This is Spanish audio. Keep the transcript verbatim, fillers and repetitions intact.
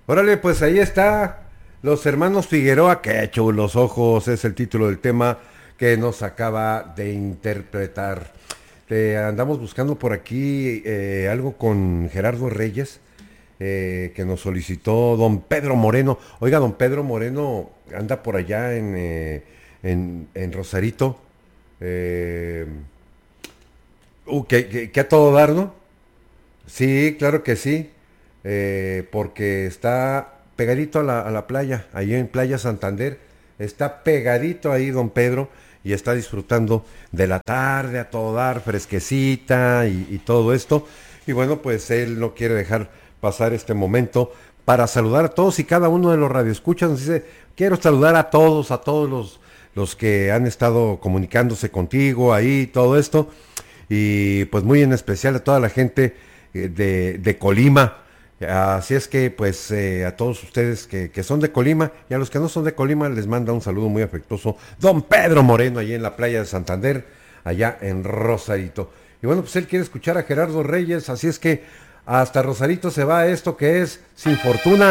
Órale, pues ahí está. Los hermanos Figueroa, qué chulos ojos, es el título del tema que nos acaba de interpretar. Te andamos buscando por aquí eh, algo con Gerardo Reyes, eh, que nos solicitó don Pedro Moreno. Oiga, don Pedro Moreno anda por allá en, eh, en, en Rosarito. Eh, uh, que, que, que a todo dar, ¿no? Sí, claro que sí, eh, porque está pegadito a la, a la playa, ahí en Playa Santander, está pegadito ahí don Pedro y está disfrutando de la tarde a todo dar, fresquecita y, y todo esto. Y bueno, pues él no quiere dejar pasar este momento para saludar a todos y cada uno de los radioescuchas. Nos dice, quiero saludar a todos, a todos los, los que han estado comunicándose contigo ahí, todo esto y pues muy en especial a toda la gente eh, de, de Colima. Así es que pues eh, a todos ustedes que, que son de Colima y a los que no son de Colima les manda un saludo muy afectuoso don Pedro Moreno allí en la playa de Santander, allá en Rosarito. Y bueno, pues él quiere escuchar a Gerardo Reyes, así es que hasta Rosarito se va esto que es Sin Fortuna.